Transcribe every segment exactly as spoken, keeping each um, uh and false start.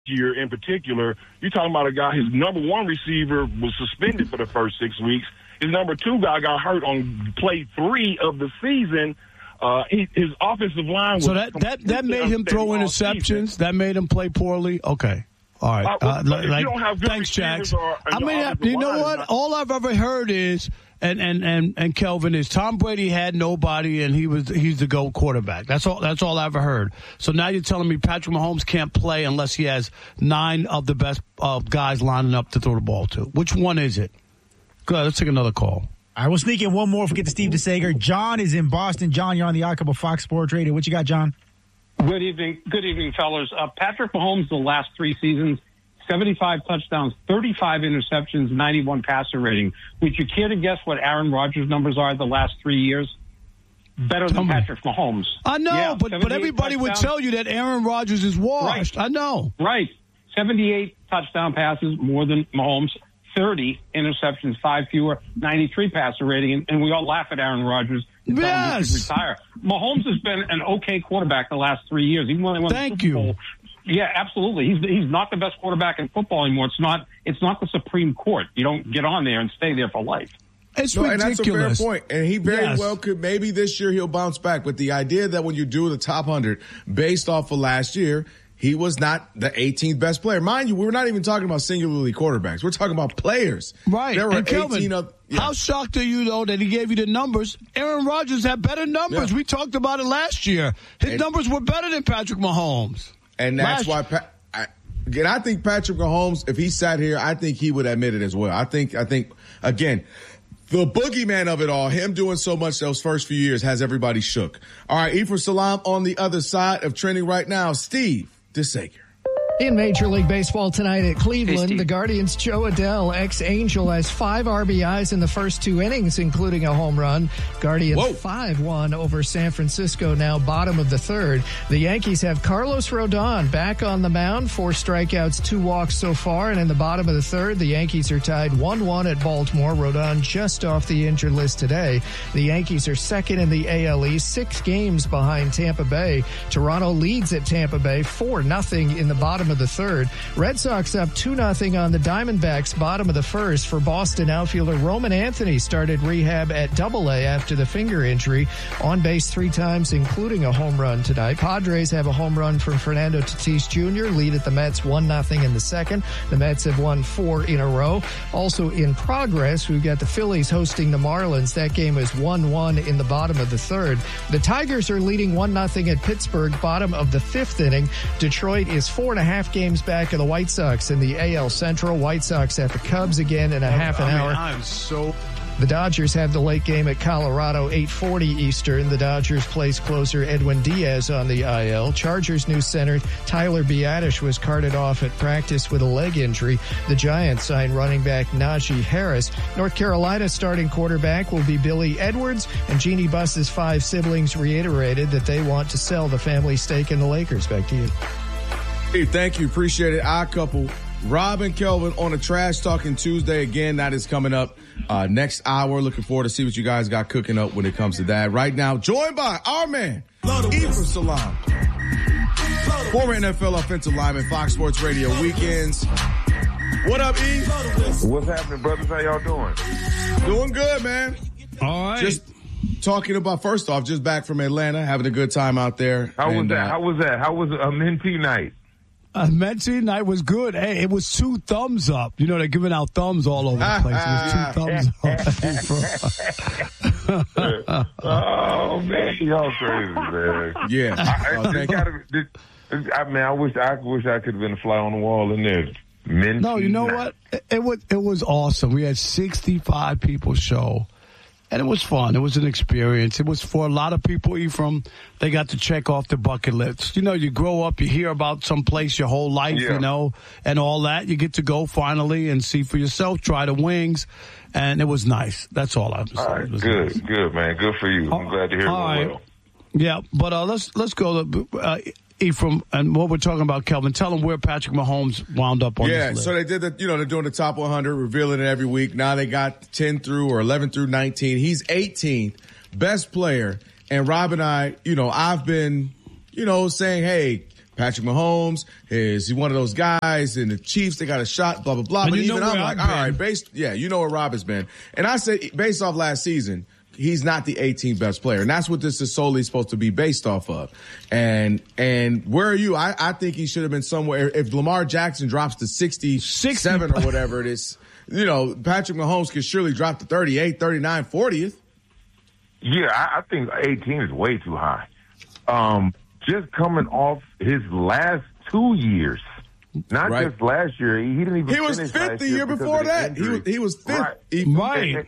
year in particular, you're talking about a guy, his number one receiver was suspended for the first six weeks. His number two guy got hurt on play three of the season. Uh, he, his offensive line was... So that, that, that made him throw interceptions? That made him play poorly? Okay. All right. Uh, well, like, you don't have good thanks, Jax. Or, I mean, you know what? Not- All I've ever heard is... And, and, and, and Kelvin is Tom Brady had nobody and he was he's the GOAT quarterback. That's all that's all I ever heard. So now you're telling me Patrick Mahomes can't play unless he has nine of the best uh, guys lining up to throw the ball to. Which one is it? Go ahead, let's take another call. All right, we'll sneak in one more if we get to Steve DeSager. John is in Boston. John, you're on the Odd Couple Fox Sports Radio. What you got, John? Good evening. Good evening, fellas. Uh, Patrick Mahomes, the last three seasons, seventy-five touchdowns, thirty-five interceptions, ninety-one passer rating. Would you care to guess what Aaron Rodgers' numbers are the last three years? Better than Patrick Mahomes. I know, yeah, but, but everybody would tell you that Aaron Rodgers is washed. Right. I know. Right. seventy-eight touchdown passes, more than Mahomes. thirty interceptions, five fewer, ninety-three passer rating. And, and we all laugh at Aaron Rodgers. Yes. Retire. Mahomes has been an okay quarterback the last three years. Even when they won Thank the Super Bowl. you. Yeah, absolutely. He's he's not the best quarterback in football anymore. It's not it's not the Supreme Court. You don't get on there and stay there for life. It's no, ridiculous. And that's a fair point. And he very yes. well could. Maybe this year he'll bounce back. But the idea that when you do the top one hundred based off of last year, he was not the eighteenth best player. Mind you, we're not even talking about singularly quarterbacks. We're talking about players. Right. There were and Kelvin, eighteen of. Yeah. How shocked are you, though, that he gave you the numbers? Aaron Rodgers had better numbers. Yeah. We talked about it last year. His and, numbers were better than Patrick Mahomes. And that's last why. Pa- I, Again, I think Patrick Mahomes, if he sat here, I think he would admit it as well. I think, I think, again, the boogeyman of it all, him doing so much those first few years has everybody shook. All right, Ephraim Salaam on the other side of trending right now, Steve DeSager. In Major League Baseball tonight at Cleveland, hey, the Guardians' Joe Adell, ex-Angel, has five R B Is in the first two innings, including a home run. Guardians five one over San Francisco, now bottom of the third. The Yankees have Carlos Rodon back on the mound, four strikeouts, two walks so far, and in the bottom of the third, the Yankees are tied one one at Baltimore. Rodon just off the injured list today. The Yankees are second in the A L East, six games behind Tampa Bay. Toronto leads at Tampa Bay, four nothing in the bottom of the third. Red Sox up two nothing on the Diamondbacks, bottom of the first. For Boston outfielder Roman Anthony started rehab at Double A after the finger injury. On base three times, including a home run tonight. Padres have a home run from Fernando Tatis Junior Lead at the Mets one nothing in the second. The Mets have won four in a row. Also in progress, we've got the Phillies hosting the Marlins. That game is one one in the bottom of the third. The Tigers are leading one nothing at Pittsburgh, bottom of the fifth inning. Detroit is four and a half games back of the White Sox in the A L Central. White Sox at the Cubs again in a half an I mean, hour. I'm so... The Dodgers have the late game at Colorado, eight forty Eastern. The Dodgers place closer Edwin Diaz on the I L. Chargers new center Tyler Biadasz was carted off at practice with a leg injury. The Giants signed running back Najee Harris. North Carolina starting quarterback will be Billy Edwards, and Jeannie Buss's five siblings reiterated that they want to sell the family stake in the Lakers. Back to you. Hey, thank you. Appreciate it. Odd Couple. Rob and Kelvin on a Trash Talking Tuesday. Again, that is coming up uh, next hour. Looking forward to see what you guys got cooking up when it comes to that. Right now, joined by our man, Ephraim Salaam, former N F L offensive lineman, Fox Sports Radio Weekends. What up, E? What's happening, brothers? How y'all doing? Doing good, man. All right. Just talking about, first off, just back from Atlanta, having a good time out there. How and, was that? Uh, How was that? How was a Mentee night? Uh, Mentee night was good. Hey, it was two thumbs up. You know, they're giving out thumbs all over the place. It was two thumbs up. Oh, man. Y'all crazy, man. Yeah. I, oh, I, gotta, this, I mean, I wish I wish I could have been a fly on the wall in there. Mentee no, you know night. what? It, it was it was awesome. We had sixty-five people show. And it was fun. It was an experience. It was for a lot of people, Ephraim. They got to check off the bucket list. You know, you grow up, you hear about some place your whole life, yeah. you know, and all that. You get to go finally and see for yourself, try the wings. And it was nice. That's all I was saying. All right, good, nice. Good, man. Good for you. I'm uh, glad to hear it right. well. Yeah, but uh, let's let's go to uh, Ephraim and what we're talking about, Kelvin. Tell them where Patrick Mahomes wound up on yeah, this list. so they did the, you know, they're doing the top one hundred, revealing it every week. Now they got ten through or eleven through nineteen. He's eighteenth, best player. And Rob and I, you know, I've been, you know, saying, hey, Patrick Mahomes is he one of those guys in the Chiefs, they got a shot, blah, blah, blah. And but you even know I'm where like, I've all right, been. based, yeah, you know where Rob has been. And I said, based off last season, he's not the eighteenth best player. And that's what this is solely supposed to be based off of. And, and where are you? I, I think he should have been somewhere. If Lamar Jackson drops to sixty-seven or whatever it is, you know, Patrick Mahomes could surely drop to thirty-eight, thirty-nine, fortieth. Yeah, I, I think eighteen is way too high. Um, just coming off his last two years, not Right. just last year. He didn't even. He was finish fifth last the year year because before of the that. He injury. was, he was fifth. Right. He- Right.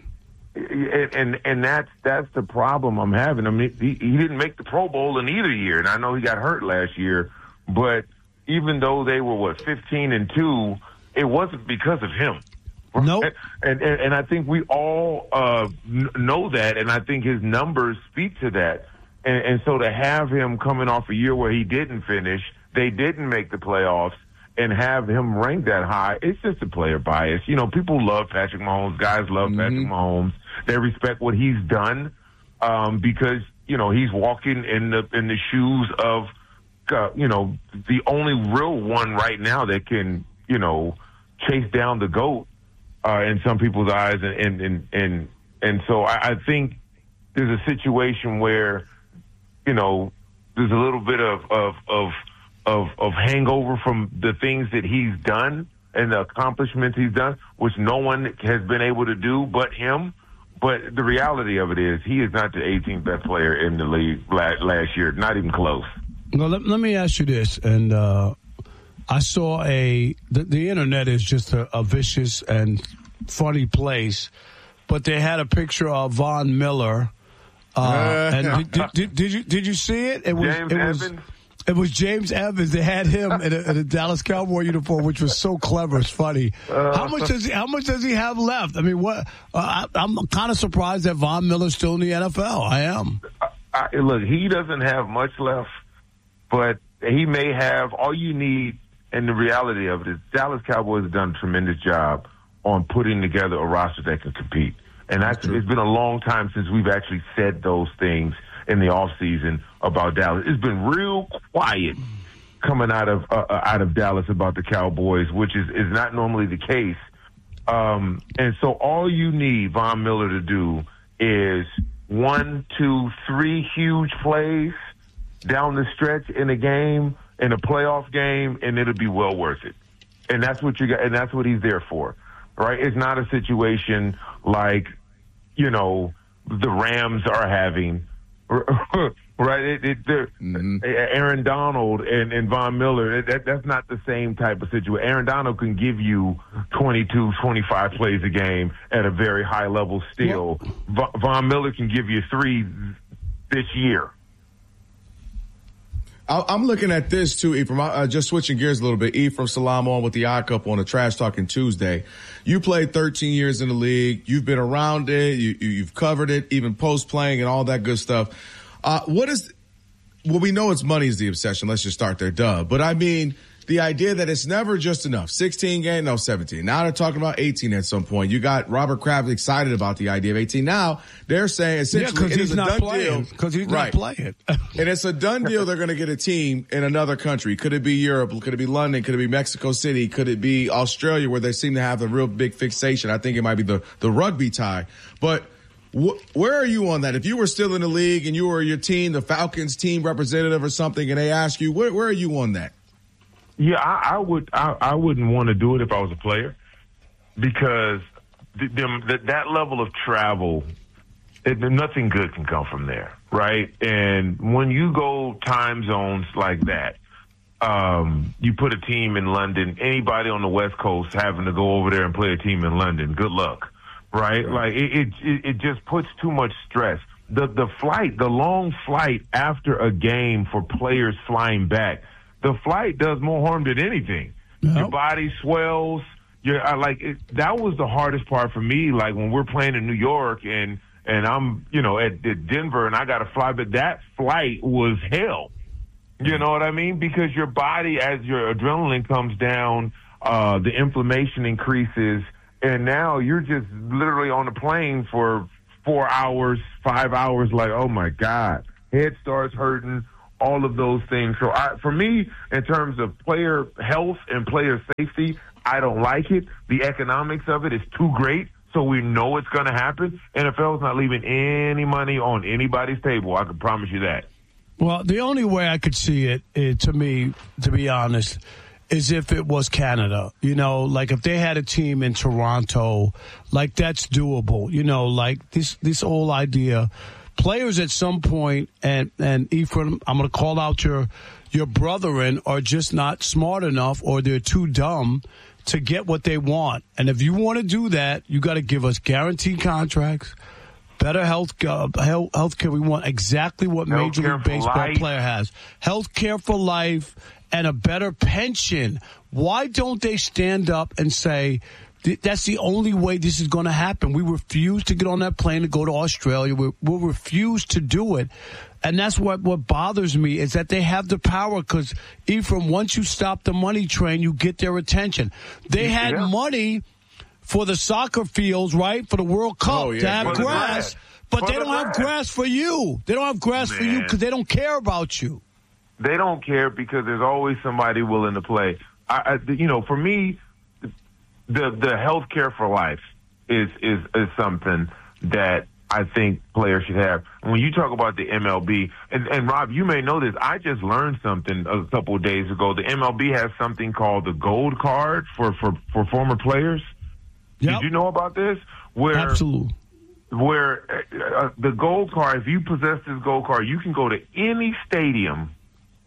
And, and and that's that's the problem I'm having. I mean, he, he didn't make the Pro Bowl in either year, and I know he got hurt last year. But even though they were what fifteen and two, it wasn't because of him. Nope. And, and and I think we all uh, n- know that, and I think his numbers speak to that. And, and so to have him coming off a year where he didn't finish, they didn't make the playoffs, and have him ranked that high, it's just a player bias. You know, people love Patrick Mahomes. Guys love Mm-hmm. Patrick Mahomes. They respect what he's done um, because you know he's walking in the in the shoes of uh, you know the only real one right now that can you know chase down the GOAT uh, in some people's eyes, and and and and, and so I, I think there's a situation where you know there's a little bit of of of of, of hangover from the things that he's done and the accomplishments he's done, which no one has been able to do but him. But the reality of it is he is not the eighteenth best player in the league last year, not even close. Well, let, let me ask you this, and uh, I saw a the, the internet is just a, a vicious and funny place, but they had a picture of Von Miller. Uh, and did, did, did, did you did you see it? It was James it was Evans? it was James Evans. They had him in a, in a Dallas Cowboy uniform, which was so clever. It's funny. Uh, how much does he How much does he have left? I mean, what? Uh, I, I'm kind of surprised that Von Miller's still in the N F L. I am. I, look, he doesn't have much left, but he may have all you need. And the reality of it is Dallas Cowboys have done a tremendous job on putting together a roster that can compete. And that's, it's been a long time since we've actually said those things in the offseason about Dallas. It's been real quiet coming out of uh, out of Dallas about the Cowboys, which is, is not normally the case. Um, and so all you need Von Miller to do is one, two, three huge plays down the stretch in a game, in a playoff game, and it'll be well worth it. And that's what you got, and that's what he's there for, right? It's not a situation like, you know, the Rams are having, right? It, it, mm-hmm. Aaron Donald and, and Von Miller, that, that's not the same type of situation. Aaron Donald can give you twenty-two, twenty-five plays a game at a very high level still. Well, Von Miller can give you three this year. I'm looking at this too, Ephraim. Uh, just switching gears a little bit. Ephraim Salam on with the Odd Couple on a Trash Talking Tuesday. You played thirteen years in the league. You've been around it. You, you, you've covered it, even post playing and all that good stuff. Uh, what is? Well, we know it's money is the obsession. Let's just start there, duh. But I mean, the idea that it's never just enough. sixteen games, no, seventeen. Now they're talking about eighteen at some point. You got Robert Kraft excited about the idea of eighteen. Now they're saying essentially yeah, it is he's a not done playing, deal. Because he's right. not playing. And it's a done deal. They're going to get a team in another country. Could it be Europe? Could it be London? Could it be Mexico City? Could it be Australia, where they seem to have a real big fixation? I think it might be the, the rugby tie. But wh- where are you on that? If you were still in the league and you were your team, the Falcons team representative or something, and they ask you, where, where are you on that? Yeah, I, I would. I, I wouldn't want to do it if I was a player, because the, the, that level of travel, it, nothing good can come from there, right? And when you go time zones like that, um, you put a team in London. Anybody on the West Coast having to go over there and play a team in London, good luck, right? Like it, it, it just puts too much stress. The the flight, the long flight after a game for players flying back. The flight does more harm than anything. Nope. Your body swells. You're I, like it, that was the hardest part for me. Like when we're playing in New York and and I'm you know at, at Denver and I got to fly, but that flight was hell. You know what I mean? Because your body, as your adrenaline comes down, uh, the inflammation increases, and now you're just literally on the plane for four hours, five hours. Like, oh my God, head starts hurting. all of those things. So I, for me, in terms of player health and player safety, I don't like it. The economics of it is too great, so we know it's going to happen. N F L is not leaving any money on anybody's table. I can promise you that. Well, the only way I could see it, it, to me, to be honest, is if it was Canada. You know, like if they had a team in Toronto, like that's doable. You know, like this this whole idea. Players at some point, and, and Ephraim, I'm going to call out your your brethren, are just not smart enough or they're too dumb to get what they want. And if you want to do that, you got to give us guaranteed contracts, better health, uh, health care. We want exactly what Health Major League Baseball life. player has. Health care for life and a better pension. Why don't they stand up and say, that's the only way this is going to happen? We refuse to get on that plane to go to Australia. We, we'll refuse to do it. And that's what, what bothers me is that they have the power because, Ephraim, once you stop the money train, you get their attention. They had yeah. money for the soccer fields, right, for the World Cup oh, yeah. to have for grass, but for they don't grass. have grass for you. They don't have grass Man. for you because they don't care about you. They don't care because there's always somebody willing to play. I, I, you know, for me, the the health care for life is, is is something that I think players should have. When you talk about the M L B, and, and Rob, you may know this, I just learned something a couple of days ago. The M L B has something called the Gold Card for, for, for former players. Yep. Did you know about this? Where, Absolutely. Where uh, the Gold Card, if you possess this Gold Card, you can go to any stadium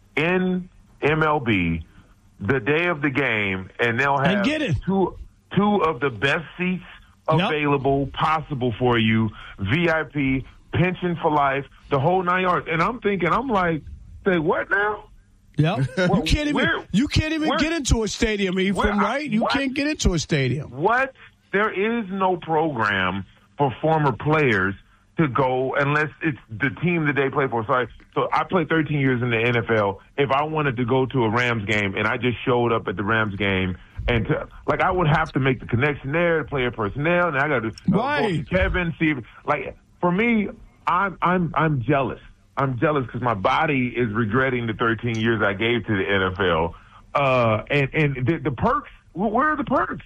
in M L B the day of the game, and they'll have and get it. two two of the best seats available yep. possible for you, V I P, pension for life, the whole nine yards. And I'm thinking, I'm like, say what now? Yeah, well, you can't even where, you can't even where, get into a stadium, Ephraim, right? You what? can't get into a stadium. What? There is no program for former players to go unless it's the team that they play for. So I, so I played thirteen years in the N F L. If I wanted to go to a Rams game and I just showed up at the Rams game, and to, like I would have to make the connection there, player personnel, and I got to right. go to Kevin, see if, like for me, I'm I'm I'm jealous. I'm jealous because my body is regretting the thirteen years I gave to the N F L. Uh, and and the, the perks, where are the perks?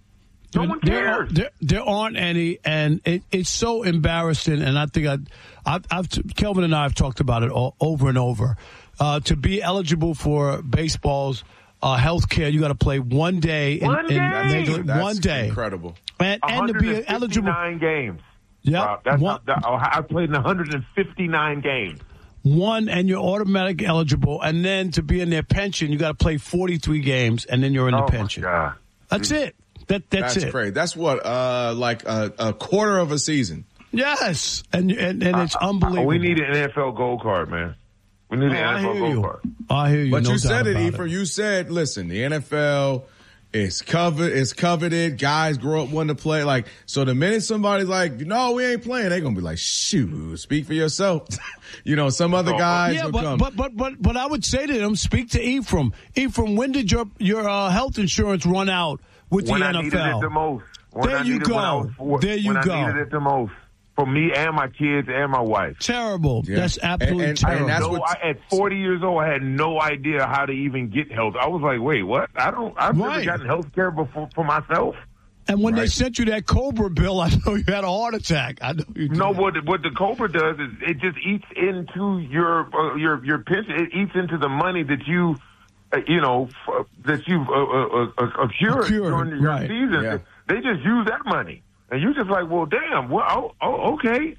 No one cares. There, there, there aren't any, and it, it's so embarrassing. And I think I, I've, I've, Kelvin and I have talked about it all, over and over. Uh, to be eligible for baseball's uh, health care, you got to play one day. In, one day. In Major, That's one day. Incredible. And, and to be eligible. Nine games. Yeah. Uh, I played in one hundred fifty-nine games. One, and you're automatic eligible. And then to be in their pension, you got to play forty-three games, and then you're in the oh pension. My God. That's it. That, that's, that's it. crazy. That's what, uh, like a, a quarter of a season. Yes, and and, and it's I, unbelievable. I, we need an N F L Gold Card, man. We need oh, an N F L Gold you. Card. I hear you. But no you said it, Ephraim. it. You said, listen, the N F L is covered. It's coveted. Guys grow up wanting to play. Like, so the minute somebody's like, no, we ain't playing, they're gonna be like, shoot, speak for yourself. You know, some other guys yeah, will but, come. but but but but I would say to them, speak to Ephraim. Ephraim, when did your your uh, health insurance run out with when the I N F L? Needed it the most. When there I you go. When I was four, there you when go. I needed it the most. For me and my kids and my wife. Terrible. Yeah. That's absolutely and, and, terrible. And that's no, what I, at forty years old, I had no idea how to even get health. I was like, wait, what? I don't, I've right. never gotten health care before for myself. And when right. they sent you that Cobra bill, I know you had a heart attack. I know you did. No, what, what the Cobra does is it just eats into your, uh, your, your pension. It eats into the money that you, uh, you know, f- that you've uh, uh, uh, accrued during your right. season. Yeah. They just use that money. And you're just like, well, damn, well, oh, oh okay.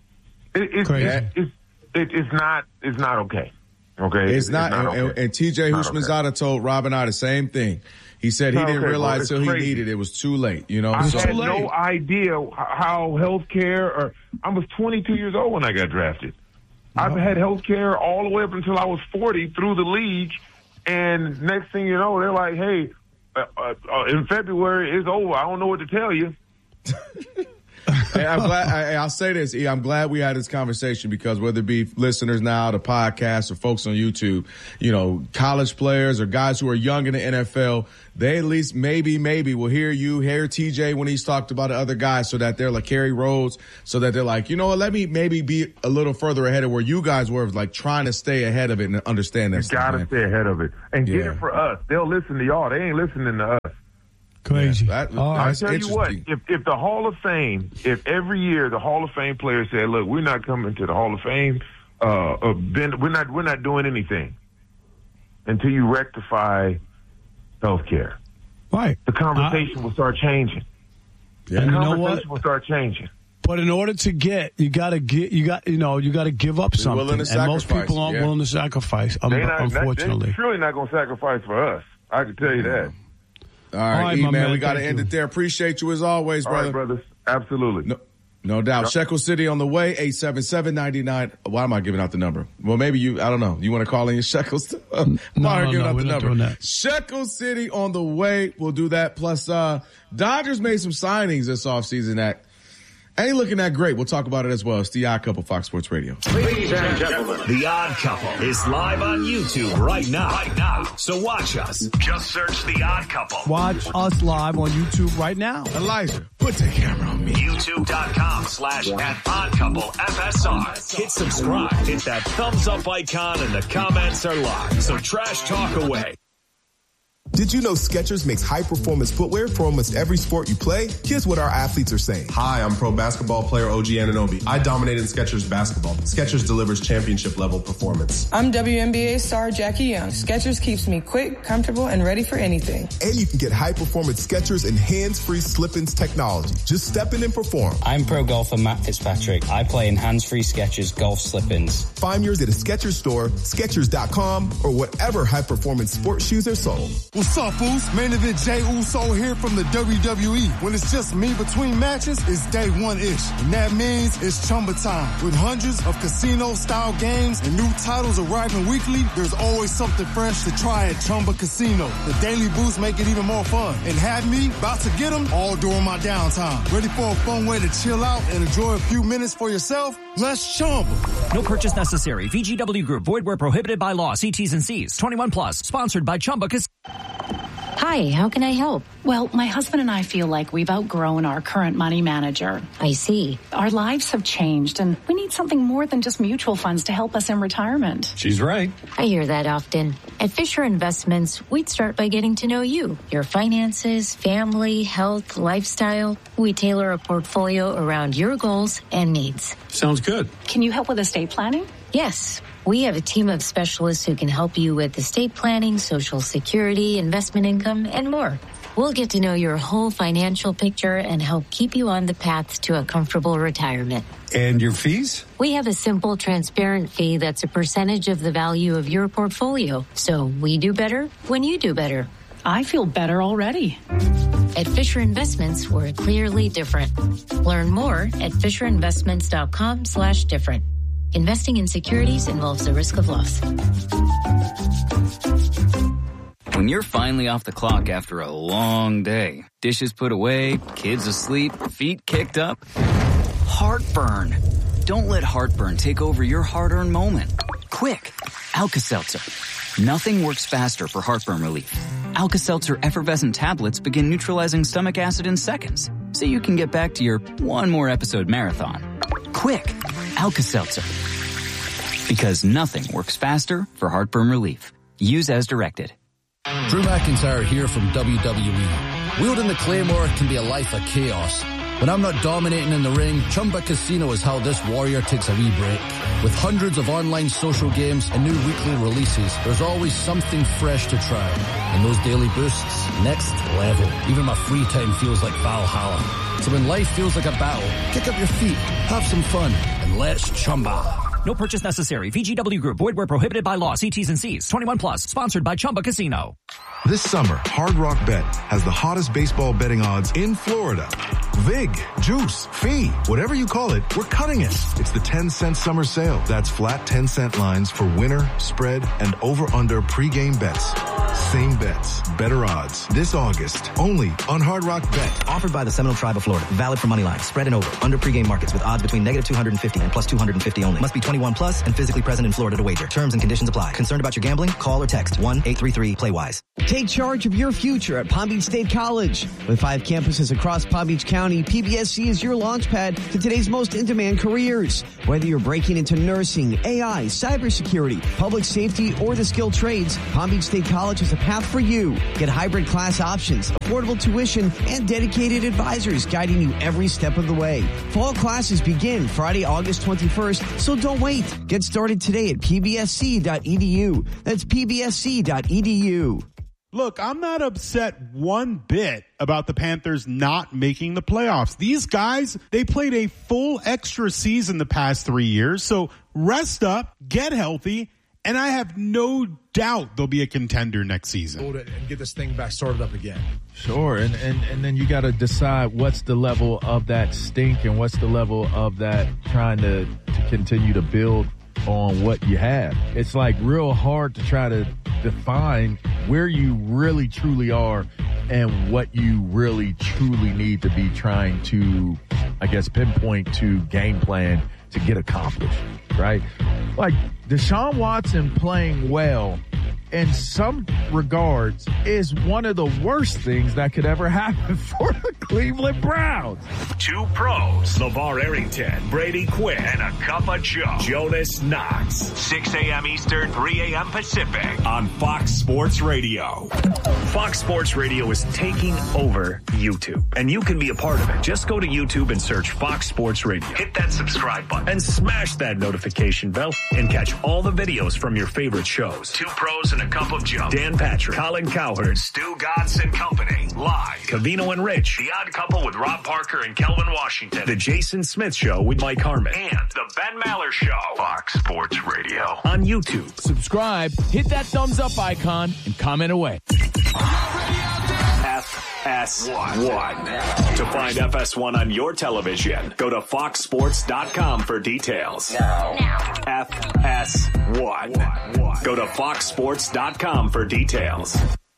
It, it's, Crazy. It's, it's, it's not, it's not okay. Okay. It's, it's not, not and, okay. and T J Houshmandzadeh okay. told Rob and I the same thing. He said he no, didn't okay, realize till well, he needed it. It was too late, you know. I so, had no idea how health care, or I was twenty-two years old when I got drafted. No. I've had health care all the way up until I was forty through the league. And next thing you know, they're like, hey, uh, uh, uh, in February, it's over. I don't know what to tell you. Hey, I'm glad. I, I'll say this. E, I'm glad we had this conversation because whether it be listeners now to podcasts or folks on YouTube, you know, college players or guys who are young in the N F L, they at least maybe, maybe will hear you, hear T J when he's talked about the other guys so that they're like Kerry Rhodes, so that they're like, you know what, let me maybe be a little further ahead of where you guys were, like trying to stay ahead of it and understand that you stuff. Gotta man. stay ahead of it. And yeah. get it for us. They'll listen to y'all. They ain't listening to us. Crazy. Yeah, that, oh, I tell you what, if if the Hall of Fame, if every year the Hall of Fame players said, "Look, we're not coming to the Hall of Fame, uh, uh ben, we're not we're not doing anything until you rectify healthcare," right? The conversation uh, will start changing. Yeah. The you know conversation what? will start changing. But in order to get, you got to get, you got, you know, you got to give up They're something, willing to and most sacrifice, people aren't yeah. willing to sacrifice. Um, They not, unfortunately, they're surely not going to sacrifice for us. I can tell you that. All right, All right, E, my man, man, we got to thank end you. it there. Appreciate you as always, All brother. right, brothers. Absolutely. No, no doubt. Shekel City on the way, eight seven seven, nine nine. Why am I giving out the number? Well, maybe you, I don't know. You want to call in your Shekels? I'm no, out here no, giving no, out we're the not number. doing that. Shekel City on the way. We'll do that. Plus, uh, Dodgers made some signings this offseason that ain't looking that great. We'll talk about it as well. It's The Odd Couple, Fox Sports Radio. Ladies and gentlemen, The Odd Couple is live on YouTube right now. Right now. So watch us. Just search The Odd Couple. watch us live on YouTube right now. Elijah, put the camera on me. YouTube.com slash at Odd Couple F S R. Hit subscribe. Hit that thumbs up icon and the comments are live. So trash talk away. Did you know Skechers makes high-performance footwear for almost every sport you play? Here's what our athletes are saying. Hi, I'm pro basketball player O G Anunoby. I dominated Skechers basketball. Skechers delivers championship-level performance. I'm W N B A star Jackie Young. Skechers keeps me quick, comfortable, and ready for anything. And you can get high-performance Skechers and hands-free slip-ins technology. Just step in and perform. I'm pro golfer Matt Fitzpatrick. I play in hands-free Skechers golf slip-ins. Find yours at a Skechers store, Skechers dot com, or whatever high-performance sports shoes are sold. What's up, fools? Main event Jey Uso here from the W W E. When it's just me between matches, it's day one-ish. And that means it's Chumba time. With hundreds of casino-style games and new titles arriving weekly, there's always something fresh to try at Chumba Casino. The daily boosts make it even more fun. And have me about to get them all during my downtime. Ready for a fun way to chill out and enjoy a few minutes for yourself? Let's Chumba. No purchase necessary. V G W Group. Void where prohibited by law. See T's and C's. twenty-one plus. Sponsored by Chumba Casino. Hi, how can I help? Well, my husband and I feel like we've outgrown our current money manager. I see. Our lives have changed, and we need something more than just mutual funds to help us in retirement. She's right. I hear that often. At Fisher Investments, we'd start by getting to know you, your finances, family, health, lifestyle. We tailor a portfolio around your goals and needs. Sounds good. Can you help with estate planning? Yes. We have a team of specialists who can help you with estate planning, Social Security, investment income, and more. We'll get to know your whole financial picture and help keep you on the path to a comfortable retirement. And your fees? We have a simple, transparent fee that's a percentage of the value of your portfolio. So we do better when you do better. I feel better already. At Fisher Investments, we're clearly different. Learn more at FisherInvestments.com slash different. Investing in securities involves the risk of loss. When you're finally off the clock after a long day, dishes put away, kids asleep, feet kicked up, heartburn. Don't let heartburn take over your hard-earned moment. Quick, Alka-Seltzer. Nothing works faster for heartburn relief. Alka-Seltzer effervescent tablets begin neutralizing stomach acid in seconds, so you can get back to your one more episode marathon. Quick, Alka-Seltzer. Because nothing works faster for heartburn relief. Use as directed. Drew McIntyre here from W W E. Wielding the Claymore can be a life of chaos. When I'm not dominating in the ring, Chumba Casino is how this warrior takes a wee break. With hundreds of online social games and new weekly releases, there's always something fresh to try. And those daily boosts, next level. Even my free time feels like Valhalla. So when life feels like a battle, kick up your feet, have some fun, and let's Chumba. No purchase necessary. V G W Group. Void where prohibited by law. See T's and C's. twenty-one plus. Sponsored by Chumba Casino. This summer, Hard Rock Bet has the hottest baseball betting odds in Florida. Vig, juice, fee, whatever you call it, we're cutting it. It's the ten cent summer sale. That's flat ten cent lines for winner, spread, and over-under pregame bets. Same bets, better odds. This August, only on Hard Rock Bet. Offered by the Seminole Tribe of Florida. Valid for money line, spread and over. Under pregame markets with odds between negative two hundred fifty and plus two hundred fifty only. Must be twenty-one plus and physically present in Florida to wager. Terms and conditions apply. Concerned about your gambling? Call or text one eight three three play wise. Take charge of your future at Palm Beach State College. With five campuses across Palm Beach County, P B S C is your launchpad to today's most in-demand careers. Whether you're breaking into nursing, A I, cybersecurity, public safety, or the skilled trades, Palm Beach State College is a path for you. Get hybrid class options, affordable tuition, and dedicated advisors guiding you every step of the way. Fall classes begin Friday, August twenty-first, so don't wait. Get started today at p b s c dot e d u. That's p b s c dot e d u. Look, I'm not upset one bit about the Panthers not making the playoffs. These guys, they played a full extra season the past three years. So rest up, get healthy, and I have no doubt they'll be a contender next season. And get this thing back started up again. Sure, and, and, and then you got to decide what's the level of that stink and what's the level of that trying to, to continue to build on what you have. It's like real hard to try to define where you really truly are and what you really truly need to be trying to, I guess, pinpoint to game plan to get accomplished, right? Like Deshaun Watson playing well in some regards is one of the worst things that could ever happen for the Cleveland Browns. Two pros, LeVar Arrington, Brady Quinn, and a cup of Joe, Jonas Knox. six a.m. Eastern, three a.m. Pacific on Fox Sports Radio. Fox Sports Radio is taking over YouTube, and you can be a part of it. Just go to YouTube and search Fox Sports Radio. Hit that subscribe button and smash that notification bell and catch all the videos from your favorite shows. Two pros and a cup of Joe. Dan Patrick, Colin Cowherd, Stu Godson Company, live. Cavino and Rich, The Odd Couple with Rob Parker and Kelvin Washington, The Jason Smith Show with Mike Harmon, and The Ben Maller Show. Fox Sports Radio on YouTube. Subscribe, hit that thumbs up icon, and comment away. F S one. To find F S one on your television, go to fox sports dot com for details. Now. F S one. Go to fox sports dot com for details.